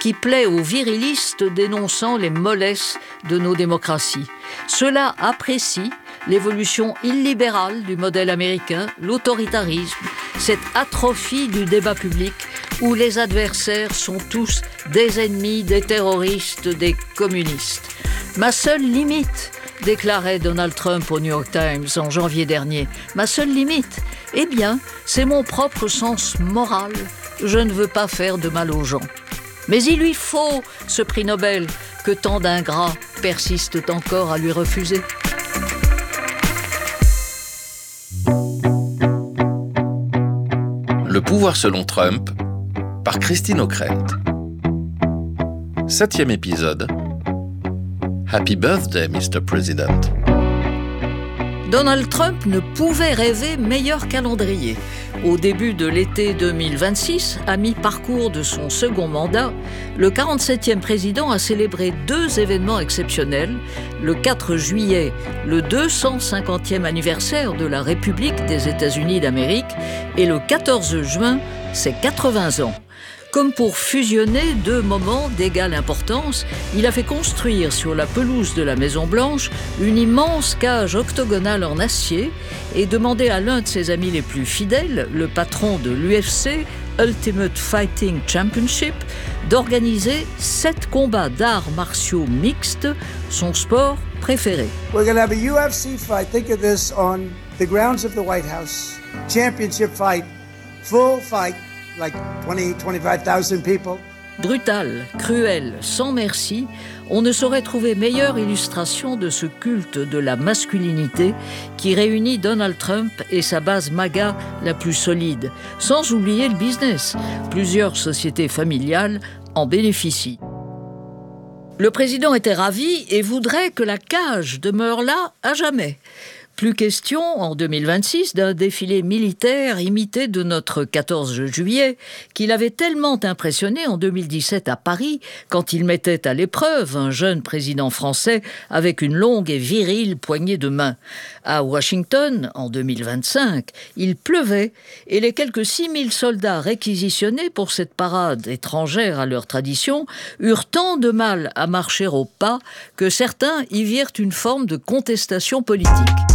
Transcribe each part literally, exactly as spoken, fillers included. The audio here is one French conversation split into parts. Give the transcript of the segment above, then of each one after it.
qui plaît aux virilistes dénonçant les mollesses de nos démocraties. Ceux-là apprécient l'évolution illibérale du modèle américain, l'autoritarisme, cette atrophie du débat public où les adversaires sont tous des ennemis, des terroristes, des communistes. Ma seule limite, déclarait Donald Trump au New York Times en janvier dernier, ma seule limite, eh bien, c'est mon propre sens moral. Je ne veux pas faire de mal aux gens. Mais il lui faut ce prix Nobel que tant d'ingrats persistent encore à lui refuser. Le pouvoir selon Trump, par Christine O'Krent. Septième épisode. Happy birthday, mister President. Donald Trump ne pouvait rêver meilleur calendrier. Au début de l'été deux mille vingt-six, à mi-parcours de son second mandat, le quarante-septième président a célébré deux événements exceptionnels. Le quatre juillet, le deux cent cinquantième anniversaire de la République des États-Unis d'Amérique, et le quatorze juin, ses quatre-vingts ans. Comme pour fusionner deux moments d'égale importance, il a fait construire sur la pelouse de la Maison-Blanche une immense cage octogonale en acier et demandé à l'un de ses amis les plus fidèles, le patron de l'U F C, Ultimate Fighting Championship, d'organiser sept combats d'arts martiaux mixtes, son sport préféré. We're going to have a U F C fight. Think of this on the grounds of the White House. Championship fight, full fight. Like twenty, twenty-five thousand people. Brutal, cruel, sans merci, on ne saurait trouver meilleure illustration de ce culte de la masculinité qui réunit Donald Trump et sa base MAGA la plus solide, sans oublier le business. Plusieurs sociétés familiales en bénéficient. Le président était ravi et voudrait que la cage demeure là à jamais. Plus question, en deux mille vingt-six, d'un défilé militaire imité de notre quatorze juillet, qu'il avait tellement impressionné en deux mille dix-sept à Paris, quand il mettait à l'épreuve un jeune président français avec une longue et virile poignée de main. À Washington, en deux mille vingt-cinq, il pleuvait, et les quelques six mille soldats réquisitionnés pour cette parade étrangère à leur tradition eurent tant de mal à marcher au pas que certains y virent une forme de contestation politique.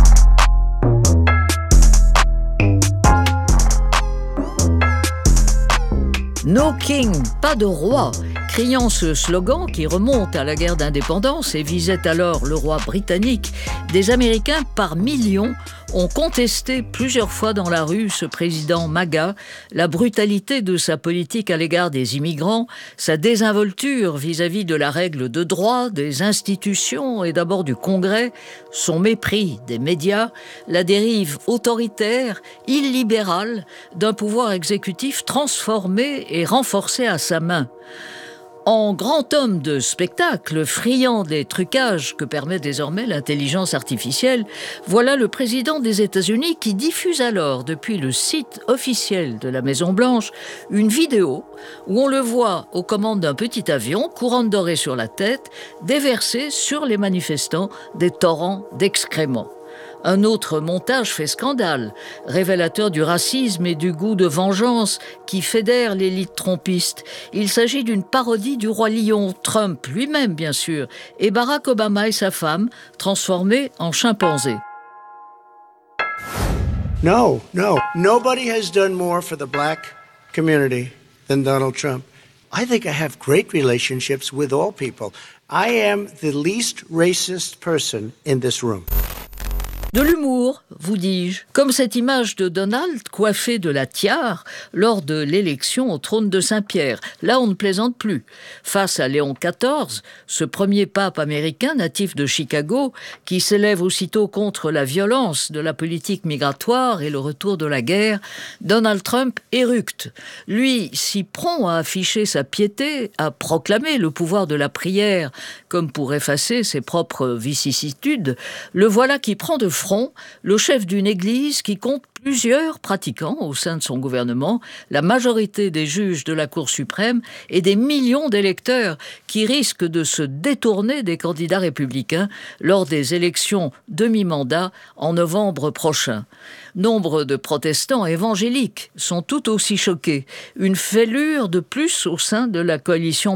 No King, pas de roi, criant ce slogan qui remonte à la guerre d'indépendance et visait alors le roi britannique, des Américains par millions ont contesté plusieurs fois dans la rue ce président MAGA, la brutalité de sa politique à l'égard des immigrants, sa désinvolture vis-à-vis de la règle de droit, des institutions et d'abord du Congrès, son mépris des médias, la dérive autoritaire, illibérale d'un pouvoir exécutif transformé et renforcé à sa main. En grand homme de spectacle, friand des trucages que permet désormais l'intelligence artificielle, voilà le président des États-Unis qui diffuse alors, depuis le site officiel de la Maison-Blanche, une vidéo où on le voit aux commandes d'un petit avion, couronne dorée sur la tête, déverser sur les manifestants des torrents d'excréments. Un autre montage fait scandale, révélateur du racisme et du goût de vengeance qui fédère l'élite trumpiste. Il s'agit d'une parodie du roi lion, Trump lui-même bien sûr, et Barack Obama et sa femme, transformés en chimpanzés. No, no. Nobody has done more for the black community than Donald Trump. I think I have great relationships with all people. I am the least racist person in this room. De l'humour, vous dis-je, comme cette image de Donald coiffé de la tiare lors de l'élection au trône de Saint-Pierre. Là, on ne plaisante plus. Face à Léon quatorze, ce premier pape américain natif de Chicago, qui s'élève aussitôt contre la violence de la politique migratoire et le retour de la guerre, Donald Trump éructe. Lui, si prompt à afficher sa piété, à proclamer le pouvoir de la prière, comme pour effacer ses propres vicissitudes, le voilà qui prend de front le chef d'une église qui compte plusieurs pratiquants au sein de son gouvernement, la majorité des juges de la Cour suprême et des millions d'électeurs qui risquent de se détourner des candidats républicains lors des élections demi-mandat en novembre prochain. Nombre de protestants évangéliques sont tout aussi choqués. Une fêlure de plus au sein de la coalition